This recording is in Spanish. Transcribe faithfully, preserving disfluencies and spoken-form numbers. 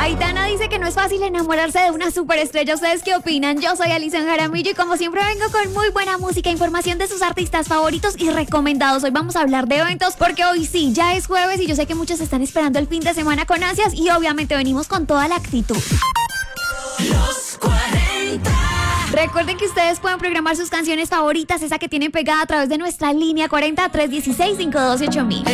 Aitana dice que no es fácil enamorarse de una superestrella. ¿Ustedes qué opinan? Yo soy Alison Jaramillo y como siempre vengo con muy buena música, información de sus artistas favoritos y recomendados. Hoy vamos a hablar de eventos porque hoy sí, ya es jueves y yo sé que muchos están esperando el fin de semana con ansias y obviamente venimos con toda la actitud. Los cuarenta. Recuerden que ustedes pueden programar sus canciones favoritas, esa que tienen pegada a través de nuestra línea cuarenta, tres uno seis, cinco dos ocho mil.